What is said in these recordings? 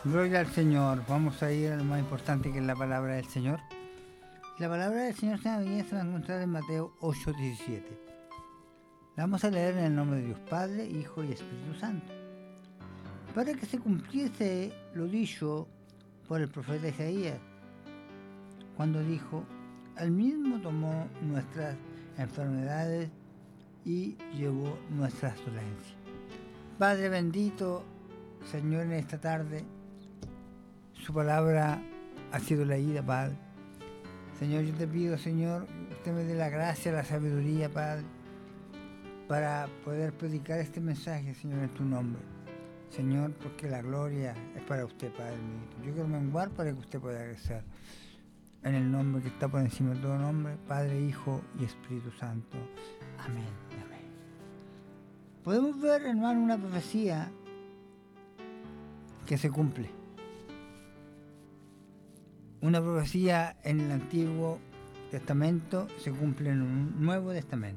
Gloria al Señor. Vamos a ir a lo más importante, que es la palabra del Señor. La palabra del Señor se va a encontrar en Mateo 8:17. La vamos a leer en el nombre de Dios Padre, Hijo y Espíritu Santo. Para que se cumpliese lo dicho por el profeta Isaías, cuando dijo: Él mismo tomó nuestras enfermedades y llevó nuestras dolencias. Padre bendito, Señor, en esta tarde su palabra ha sido leída, Padre. Señor, yo te pido, Señor, que usted me dé la gracia, la sabiduría, Padre, para poder predicar este mensaje, Señor, en tu nombre. Señor, porque la gloria es para usted, Padre mío. Yo quiero menguar para que usted pueda crecer. En el nombre que está por encima de todo nombre, Padre, Hijo y Espíritu Santo. Amén. Amén. Podemos ver, hermano, una profecía que se cumple. Una profecía en el Antiguo Testamento se cumple en un Nuevo Testamento.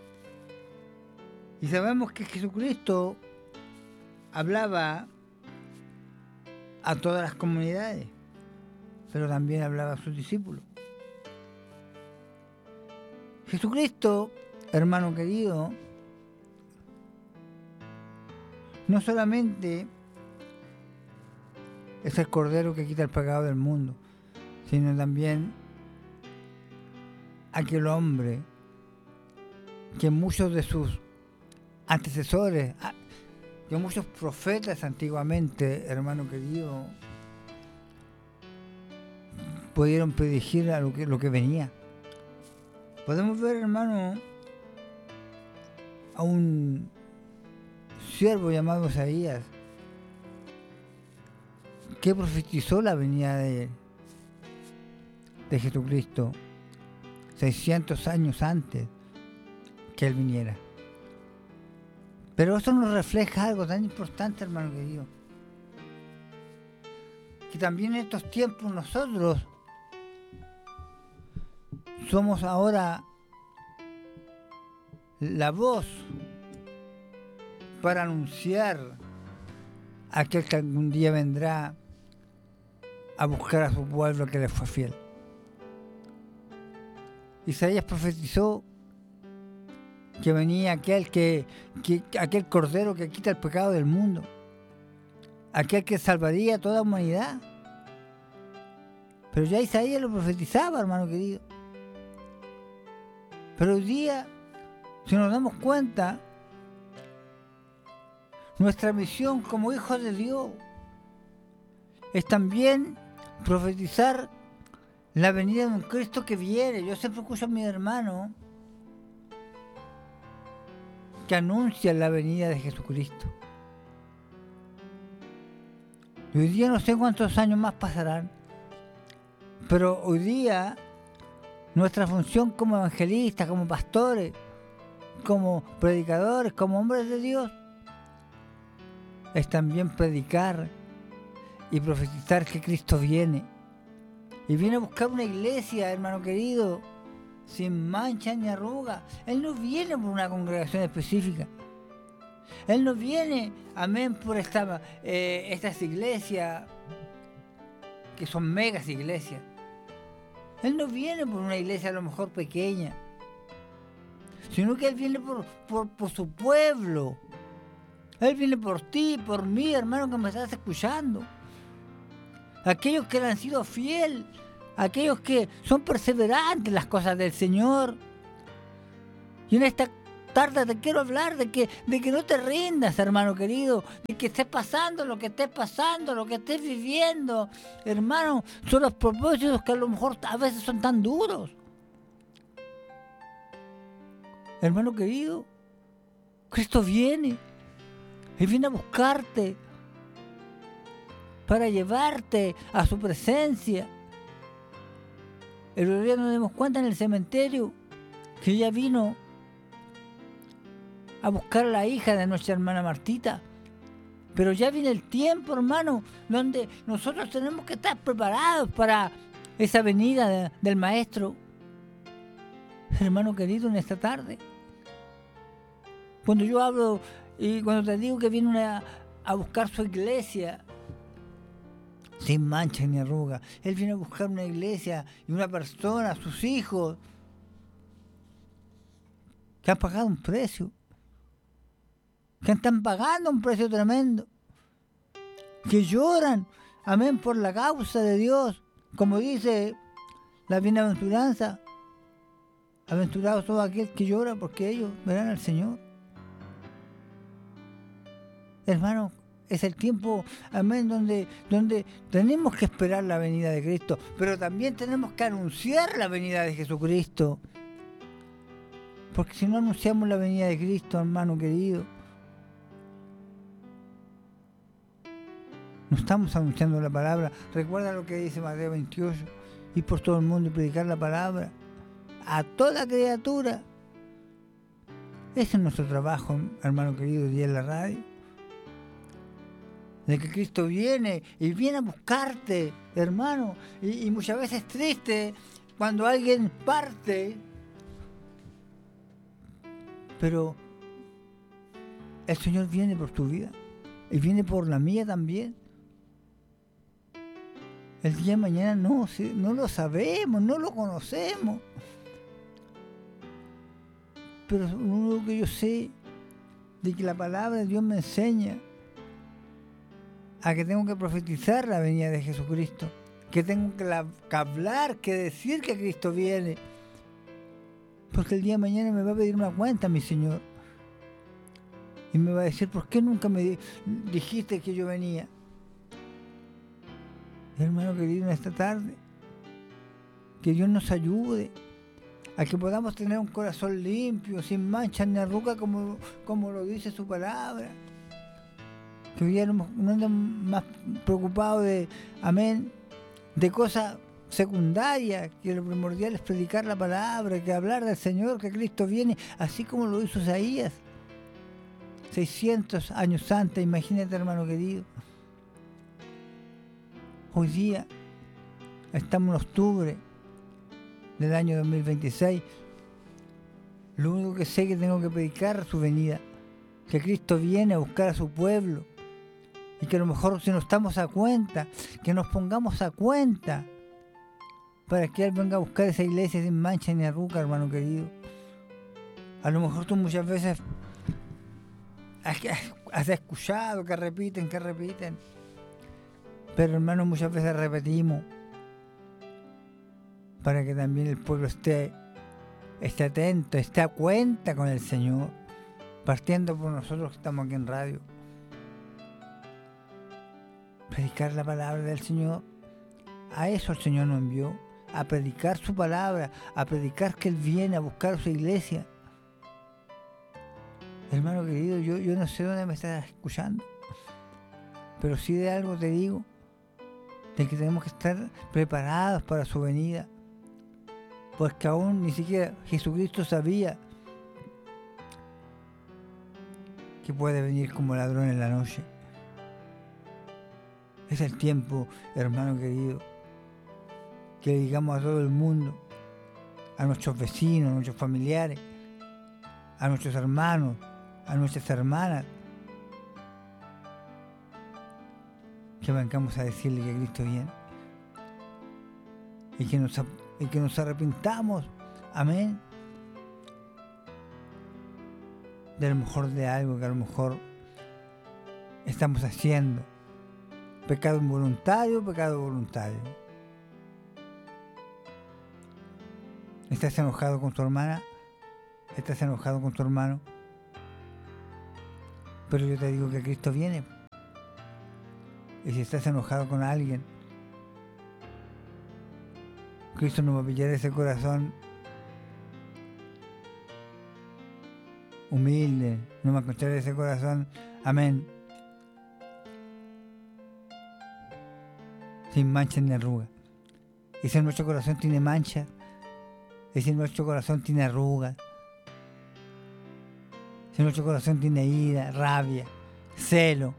Y sabemos que Jesucristo hablaba a todas las comunidades, pero también hablaba a sus discípulos. Jesucristo, hermano querido, no solamente es el Cordero que quita el pecado del mundo, sino también aquel hombre que muchos de sus antecesores, que muchos profetas antiguamente, hermano querido, pudieron predecir a lo que venía. Podemos ver, hermano, a un siervo llamado Isaías que profetizó la venida de Jesucristo 600 años antes que Él viniera. Pero esto nos refleja algo tan importante, hermano querido, que también en estos tiempos nosotros somos ahora la voz para anunciar a aquel que algún día vendrá a buscar a su pueblo que le fue fiel. Isaías profetizó que venía aquel aquel Cordero que quita el pecado del mundo, aquel que salvaría a toda humanidad. Pero ya Isaías lo profetizaba, hermano querido. Pero hoy día, si nos damos cuenta, nuestra misión como hijos de Dios es también profetizar la venida de un Cristo que viene. Yo siempre escucho a mis hermanos que anuncian la venida de Jesucristo. Y hoy día no sé cuántos años más pasarán, pero hoy día nuestra función como evangelistas, como pastores, como predicadores, como hombres de Dios, es también predicar y profetizar que Cristo viene. Y viene a buscar una iglesia, hermano querido, sin mancha ni arruga. Él no viene por una congregación específica. Él no viene, amén, por estas iglesias que son megas iglesias. Él no viene por una iglesia a lo mejor pequeña, sino que Él viene por su pueblo. Él viene por ti, por mí, hermano que me estás escuchando. Aquellos que le han sido fieles, aquellos que son perseverantes en las cosas del Señor. Y en esta tarde te quiero hablar de que no te rindas, hermano querido, de que estés pasando, lo que estés viviendo, hermano, son los propósitos que a lo mejor a veces son tan duros. Hermano querido, Cristo viene y viene a buscarte para llevarte a su presencia. El otro día nos dimos cuenta en el cementerio que ella vino a buscar a la hija de nuestra hermana Martita. Pero ya viene el tiempo, hermano, donde nosotros tenemos que estar preparados para esa venida del Maestro. Hermano querido, en esta tarde, cuando yo hablo y cuando te digo que viene a buscar su iglesia, sin mancha ni arruga. Él viene a buscar una iglesia y una persona, sus hijos, que han pagado un precio, que están pagando un precio tremendo, que lloran, amén, por la causa de Dios, como dice la bienaventuranza. Aventurados todo aquel que llora, porque ellos verán al Señor. Hermano, es el tiempo, amén, donde tenemos que esperar la venida de Cristo, pero también tenemos que anunciar la venida de Jesucristo. Porque si no anunciamos la venida de Cristo, hermano querido, no estamos anunciando la palabra. Recuerda lo que dice Mateo 28, ir por todo el mundo y predicar la palabra a toda criatura. Ese es nuestro trabajo, hermano querido, día en la radio. De que Cristo viene y viene a buscarte, hermano. Y muchas veces es triste cuando alguien parte, pero el Señor viene por tu vida y viene por la mía también. El día de mañana no lo sabemos, no lo conocemos. Pero lo único que yo sé de que la palabra de Dios me enseña a que tengo que profetizar la venida de Jesucristo, que tengo que hablar, que decir que Cristo viene, porque el día de mañana me va a pedir una cuenta, mi Señor, y me va a decir, ¿por qué nunca me dijiste que yo venía? Hermano querido, en esta tarde, que Dios nos ayude a que podamos tener un corazón limpio, sin manchas ni arrugas, como lo dice su palabra. Que hoy día no andemos más preocupados de cosas secundarias, que lo primordial es predicar la palabra, que hablar del Señor, que Cristo viene, así como lo hizo Isaías 600 años antes. Imagínate, hermano querido. Hoy día estamos en octubre del año 2026. Lo único que sé es que tengo que predicar su venida, que Cristo viene a buscar a su pueblo, y que a lo mejor si no estamos a cuenta, que nos pongamos a cuenta para que Él venga a buscar esa iglesia sin mancha ni arruga, hermano querido. A lo mejor tú muchas veces has escuchado que repiten, pero hermano, muchas veces repetimos para que también el pueblo esté atento, esté a cuenta con el Señor, partiendo por nosotros que estamos aquí en radio. Predicar la palabra del Señor, a eso el Señor nos envió, a predicar su palabra, a predicar que Él viene a buscar su iglesia. Hermano querido, yo no sé dónde me estás escuchando, pero sí de algo te digo, de que tenemos que estar preparados para su venida, porque aún ni siquiera Jesucristo sabía que puede venir como ladrón en la noche. Es el tiempo, hermano querido, que le digamos a todo el mundo, a nuestros vecinos, a nuestros familiares, a nuestros hermanos, a nuestras hermanas, que vengamos a decirle que Cristo viene y que nos arrepintamos, amén, de lo mejor de algo que a lo mejor estamos haciendo, pecado involuntario, pecado voluntario. ¿Estás enojado con tu hermana? ¿Estás enojado con tu hermano? Pero yo te digo que Cristo viene. Y si estás enojado con alguien, Cristo no va a pillar ese corazón humilde, no va a encontrar ese corazón, amén, sin mancha ni arruga. Y si nuestro corazón tiene mancha, y si nuestro corazón tiene arrugas, si nuestro corazón tiene ira, rabia, celo,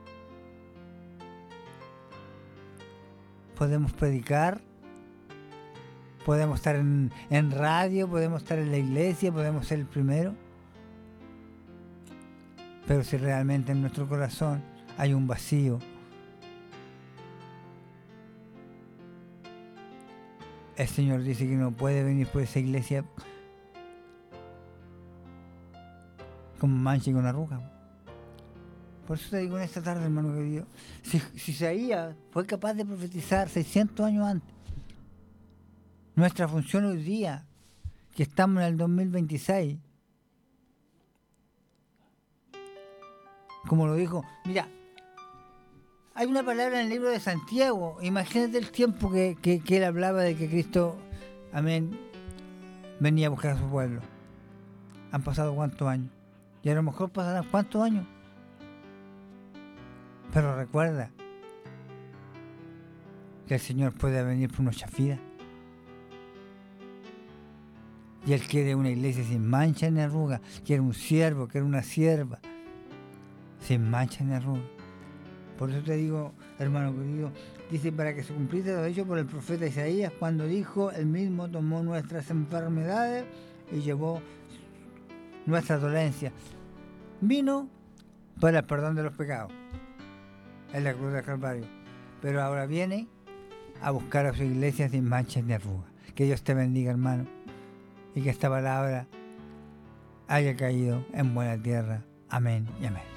podemos predicar, podemos estar en radio, podemos estar en la iglesia, podemos ser el primero, pero si realmente en nuestro corazón hay un vacío, el Señor dice que no puede venir por esa iglesia con mancha y con arruga. Por eso te digo en esta tarde, hermano querido, si Isaías fue capaz de profetizar 600 años antes, nuestra función hoy día, que estamos en el 2026, como lo dijo, mira, hay una palabra en el libro de Santiago, imagínate el tiempo que él hablaba de que Cristo, amén, venía a buscar a su pueblo. Han pasado cuántos años, y a lo mejor pasarán cuántos años. Pero recuerda que el Señor puede venir por nuestras vidas. Y Él quiere una iglesia sin mancha ni arruga. Quiere un siervo, quiere una sierva sin mancha ni arruga. Por eso te digo, hermano querido, dice, para que se cumpliese lo dicho por el profeta Isaías, cuando dijo, Él mismo tomó nuestras enfermedades y llevó nuestras dolencias. Vino para el perdón de los pecados en la cruz del Calvario, pero ahora viene a buscar a su iglesia sin manchas ni arrugas. Que Dios te bendiga, hermano, y que esta palabra haya caído en buena tierra. Amén y amén.